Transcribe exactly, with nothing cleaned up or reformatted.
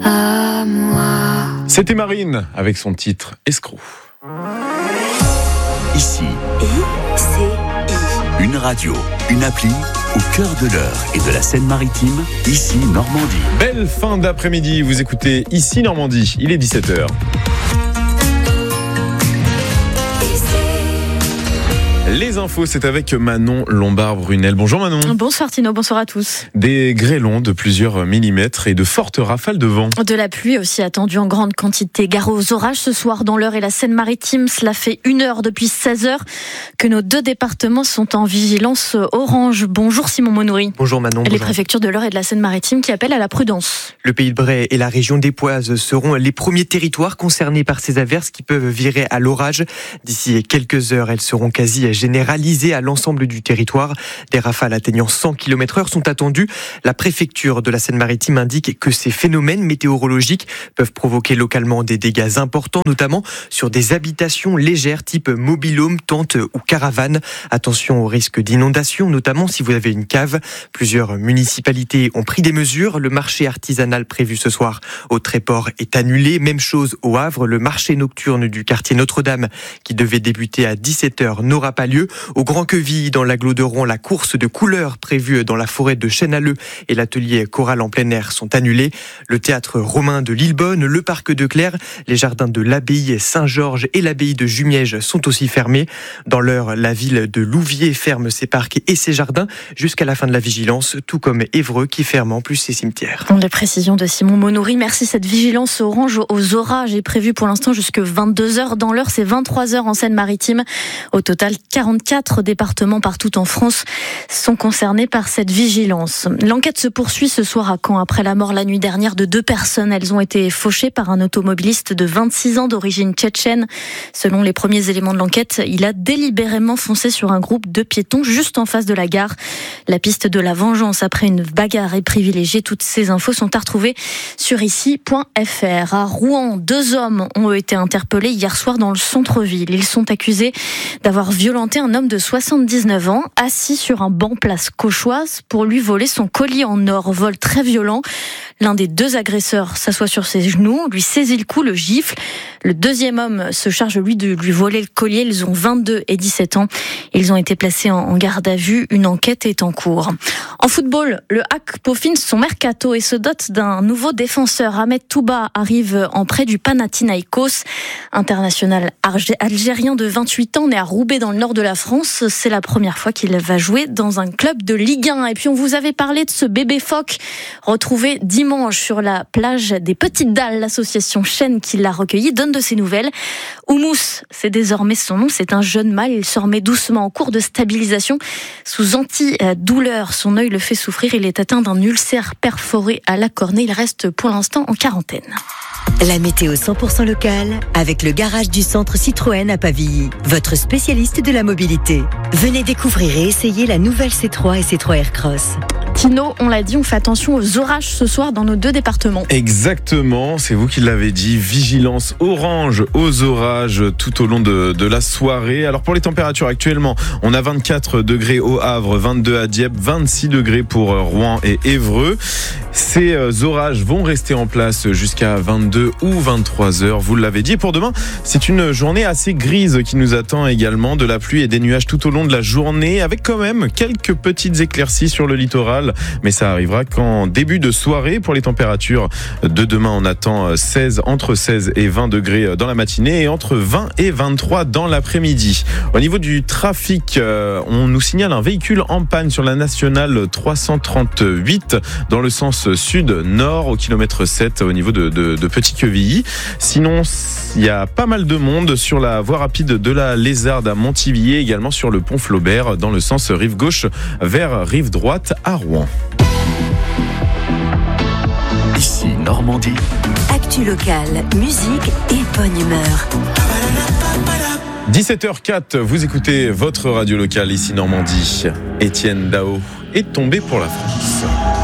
à moi. C'était Marine avec son titre Escroc. Ici, I, C, I. une radio, une appli au cœur de l'Eure et de la Seine-Maritime, ici Normandie. Belle fin d'après-midi, vous écoutez Ici Normandie, il est dix-sept heures. Les infos, c'est avec Manon Lombard-Brunel. Bonjour Manon. Bonsoir Tino, bonsoir à tous. Des grêlons de plusieurs millimètres et de fortes rafales de vent. De la pluie aussi attendue en grande quantité. Gare aux orages ce soir dans l'Eure et la Seine-Maritime. Cela fait une heure depuis seize heures que nos deux départements sont en vigilance orange. Bonjour Simon Monoury. Bonjour Manon. Les bonjour. préfectures de l'Eure et de la Seine-Maritime qui appellent à la prudence. Le Pays de Bray et la région d'Époise seront les premiers territoires concernés par ces averses qui peuvent virer à l'orage. D'ici quelques heures, elles seront quasi généralisées à l'ensemble du territoire. Des rafales atteignant cent kilomètres heure sont attendues. La préfecture de la Seine-Maritime indique que ces phénomènes météorologiques peuvent provoquer localement des dégâts importants, notamment sur des habitations légères type mobil-home, tente ou caravane. Attention au risque d'inondation, notamment si vous avez une cave. Plusieurs municipalités ont pris des mesures. Le marché artisanal prévu ce soir au Tréport est annulé. Même chose au Havre. Le marché nocturne du quartier Notre-Dame, qui devait débuter à dix-sept heures, n'aura pas lieu. Au Grand Queville, dans l'agglo de Rouen, la course de couleurs prévue dans la forêt de Chêne-Alleux et l'atelier choral en plein air sont annulés. Le théâtre romain de Lillebonne, le parc de Clerc, les jardins de l'abbaye Saint-Georges et l'abbaye de Jumièges sont aussi fermés. Dans l'Eure, la ville de Louviers ferme ses parcs et ses jardins jusqu'à la fin de la vigilance, tout comme Évreux qui ferme en plus ses cimetières. Les précisions de Simon Monoury. Merci. Cette vigilance orange aux orages est prévue pour l'instant jusque vingt-deux heures dans l'Eure. C'est vingt-trois heures en Seine-Maritime. Au total, quarante-quatre départements partout en France sont concernés par cette vigilance. L'enquête se poursuit ce soir à Caen après la mort la nuit dernière de deux personnes. Elles ont été fauchées par un automobiliste de vingt-six ans d'origine tchétchène. Selon les premiers éléments de l'enquête, il a délibérément foncé sur un groupe de piétons juste en face de la gare. La piste de la vengeance après une bagarre est privilégiée. Toutes ces infos sont à retrouver sur ici point f r. À Rouen, deux hommes ont été interpellés hier soir dans le centre-ville. Ils sont accusés d'avoir violenté un homme de soixante-dix-neuf ans, assis sur un banc place Cauchoise pour lui voler son collier en or. Vol très violent. L'un des deux agresseurs s'assoit sur ses genoux, lui saisit le cou, le gifle. Le deuxième homme se charge, lui, de lui voler le collier. Ils ont vingt-deux et dix-sept ans. Ils ont été placés en garde à vue. Une enquête est en cours. En football, le H A C peaufine son mercato et se dote d'un nouveau défenseur. Ahmed Touba arrive en prêt du Panathinaïkos. International algérien de vingt-huit ans, né à Roubaix dans le nord de la France. C'est la première fois qu'il va jouer dans un club de Ligue un. Et puis on vous avait parlé de ce bébé phoque retrouvé dimanche sur la plage des Petites Dalles. L'association Chêne qui l'a recueilli donne de ses nouvelles. Oumous, c'est désormais son nom. C'est un jeune mâle. Il se remet doucement en cours de stabilisation sous antidouleur. Son œil le fait souffrir. Il est atteint d'un ulcère perforé à la cornée. Il reste pour l'instant en quarantaine. La météo cent pour cent locale avec le garage du centre Citroën à Pavilly, votre spécialiste de la mobilité. Venez découvrir et essayer la nouvelle C trois et C trois Aircross. Tino, on l'a dit, on fait attention aux orages ce soir dans nos deux départements. Exactement, c'est vous qui l'avez dit. Vigilance orange aux orages tout au long de, de la soirée. Alors pour les températures actuellement, on a vingt-quatre degrés au Havre, vingt-deux à Dieppe, vingt-six degrés pour Rouen et Évreux. Ces orages vont rester en place jusqu'à vingt-deux ou vingt-trois heures, vous l'avez dit. Pour demain, c'est une journée assez grise qui nous attend également. De la pluie et des nuages tout au long de la journée, avec quand même quelques petites éclaircies sur le littoral. Mais ça arrivera qu'en début de soirée. Pour les températures de demain, on attend seize, entre seize et vingt degrés dans la matinée et entre vingt et vingt-trois dans l'après-midi. Au niveau du trafic, on nous signale un véhicule en panne sur la nationale trois cent trente-huit dans le sens sud-nord au kilomètre sept au niveau de, de, de Petit-Quevilly. Sinon, il y a pas mal de monde sur la voie rapide de la Lézarde à Montivilliers, également sur le pont Flaubert dans le sens rive gauche vers rive droite à Rouen. Ici Normandie. Actu locale, musique et bonne humeur. dix-sept heures quatre, vous écoutez votre radio locale ici Normandie. Étienne Dao est tombé pour la France.